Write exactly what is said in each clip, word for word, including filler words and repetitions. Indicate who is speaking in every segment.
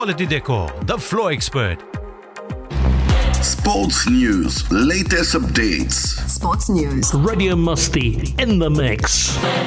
Speaker 1: Quality Decor, the floor expert.
Speaker 2: Sports news, latest updates.
Speaker 3: Sports news.
Speaker 4: Radio Musti in the mix.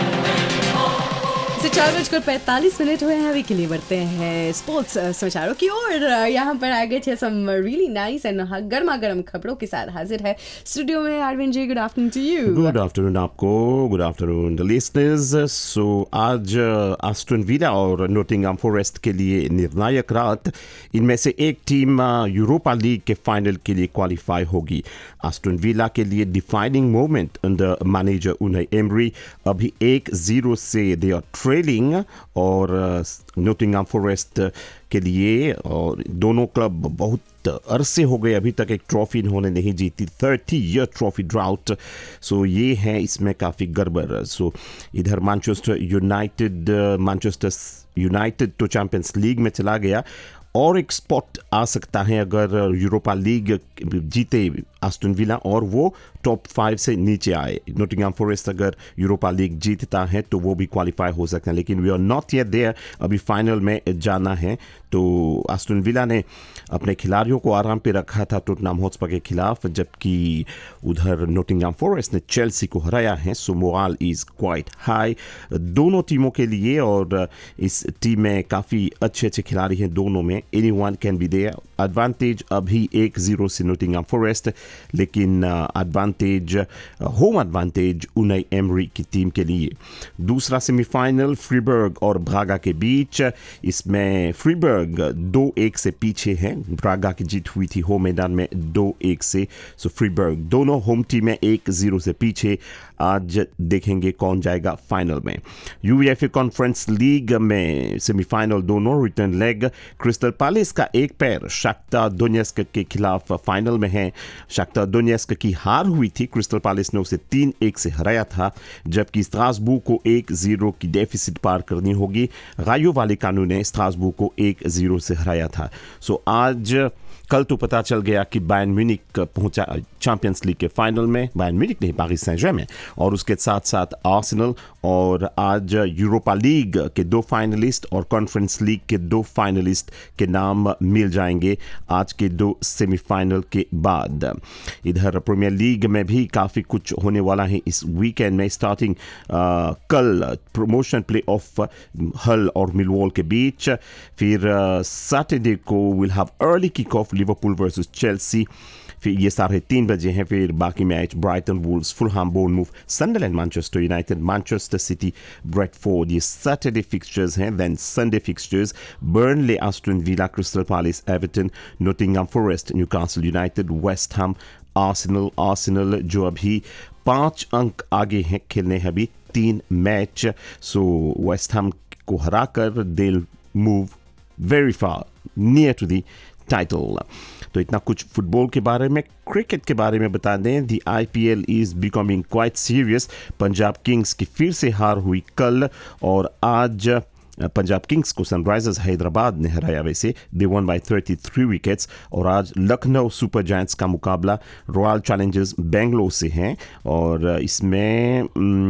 Speaker 3: से चार बजकर पैंतालीस minute हुए हैं। अभी के लिए बढ़ते हैं स्पोर्ट्स समाचारों की ओर। यहाँ पर आगे थे सम रियली नाइस एंड गर्मा गर्म खबरों के साथ हाजिर है स्टूडियो में Arvind ji. Good afternoon to you.
Speaker 5: Good afternoon आपको, गुड आफ्टरनून द लिसनर्स। सो आज आस्टन विला और नोटिंघम फॉरेस्ट के लिए निर्णायक रात। इनमें से एक टीम यूरोपा लीग के फाइनल के लिए क्वालिफाई होगी। आस्टन विला के लिए defining moment under manager Unai emery. अभी एक जीरो से दे आर ट्रेलिंग और नोटिंघम फॉरेस्ट के लिए, और दोनों क्लब बहुत अरसे हो गए अभी तक एक ट्रॉफी इन्होंने नहीं जीती। Thirty year trophy drought. सो ये है इसमें काफ़ी गड़बड़। सो इधर मैनचेस्टर यूनाइटेड मैनचेस्टर यूनाइटेड तो चैंपियंस लीग में चला गया, और एक स्पॉट आ सकता है अगर यूरोपा लीग जीते आस्टन विला और वो टॉप फाइव से नीचे आए। नोटिंघम फॉरेस्ट अगर यूरोपा लीग जीतता है तो वो भी क्वालिफाई हो सकता है, लेकिन we are not yet there. अभी फाइनल में जाना है। तो आस्टन विला ने अपने खिलाड़ियों को आराम पे रखा था टोटनहम हॉटस्पर के खिलाफ, जबकि उधर नोटिंघम फॉरेस्ट ने चेल्सी को हराया है। सो मोरल इज़ क्वाइट हाई दोनों टीमों के लिए, और इस टीम में काफ़ी अच्छे अच्छे खिलाड़ी हैं दोनों में। Any one can be there. Advantage अभी एक जीरो से नोटिंघम फॉरेस्ट, लेकिन advantage home advantage Unai emery की टीम के लिए। दूसरा सेमीफाइनल फ्रीबर्ग और ब्रागा के बीच। इसमें फ्रीबर्ग दो एक से पीछे है। ब्रागा की जीत हुई थी होम मैदान में दो एक से। सो फ्रीबर्ग दोनों होम टीम में एक जीरो से पीछे। आज देखेंगे कौन जाएगा फाइनल में। यूईएफए कॉन्फ्रेंस लीग में सेमीफाइनल दोनों रिटर्न लेग। क्रिस्टल पैलेस का एक पैर शाख्तार दोनेत्स्क के खिलाफ फाइनल में है। शाख्तार दोनेत्स्क की हार हुई थी, क्रिस्टल पैलेस ने उसे तीन एक से हराया था, जबकि स्ट्रासबूर को एक जीरो की डेफिसिट पार करनी होगी। रायो वालेकानो ने स्ट्रासबूर को एक जीरो से हराया था। सो आज कल तो पता चल गया कि बायर्न म्यूनिख पहुंचा चैंपियंस लीग के फाइनल में। बायर्न म्यूनिख नहीं, पेरिस सेंट जर्मेन, और उसके साथ साथ आर्सेनल। और आज यूरोपा लीग के दो फाइनलिस्ट और कॉन्फ्रेंस लीग के दो फाइनलिस्ट के नाम मिल जाएंगे आज के दो सेमीफाइनल के बाद। इधर प्रीमियर लीग में भी काफ़ी कुछ होने वाला है इस वीकेंड में। स्टार्टिंग कल प्रमोशन प्ले ऑफ हल और मिलवॉल के बीच। फिर सैटरडे को will have early kick off Liverpool versus Chelsea. फिर ये साढ़े तीन बजे हैं। फिर बाकी match Brighton Wolves, Fulham बोर्नमूथ, सनडरलैंड Manchester United, Manchester city Bradford. ये सैटरडे फिक्सचर्स हैं। Then Sunday fixtures Burnley, Aston villa, crystal palace, Everton, नोटिंघम forest, Newcastle United, West Ham, Arsenal. Arsenal जो अभी पाँच अंक आगे हैं, खेलने हैं अभी तीन मैच। सो वेस्ट हैम को हराकर they will move very far near to the title. तो इतना कुछ फुटबॉल के बारे में। क्रिकेट के बारे में बता दें, दी IPL is becoming quite serious. Punjab Kings की फिर से हार हुई कल, और आज पंजाब किंग्स को सनराइजर्स हैदराबाद ने हराया। वैसे दे one by thirty three wickets. और आज लखनऊ सुपर जायंट्स का मुकाबला रॉयल चैलेंजर्स बेंगलोर से हैं, और इसमें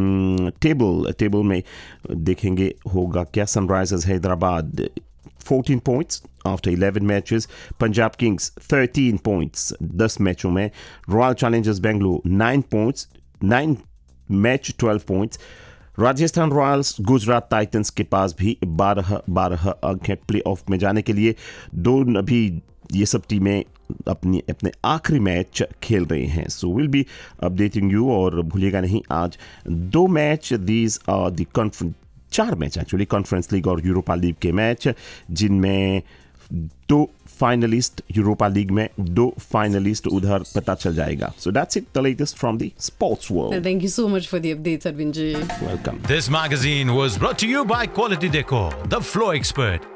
Speaker 5: टेबल टेबल में देखेंगे होगा क्या। Sunrisers Hyderabad fourteen points after eleven matches. Punjab Kings thirteen points दस मैचों में. Royal Challengers Bangalore nine points, nine match twelve points. Rajasthan Royals Gujarat Titans के पास भी बारह बारह अंक हैं प्ले ऑफ में जाने के लिए। दो अभी ये सब टीमें अपनी अपने आखिरी मैच खेल रही हैं। So will be updating you, और भूलिएगा नहीं आज दो match, these are the conference चार मैच एक्चुअली कॉन्फ्रेंस लीग और यूरोपा लीग के मैच, जिनमें दो फाइनलिस्ट यूरोपा लीग में, दो फाइनलिस्ट उधर पता चल जाएगा. So that's it, the latest from the sports world.
Speaker 3: Thank you so much for the updates, Arvind ji.
Speaker 5: Welcome.
Speaker 1: This magazine was brought to you by Quality Decor, the floor expert.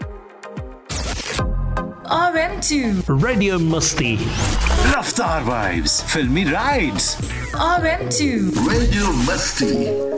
Speaker 6: R M two
Speaker 4: Radio Musti.
Speaker 7: Raftar vibes, filmy rides.
Speaker 6: R M two
Speaker 2: Radio Musti.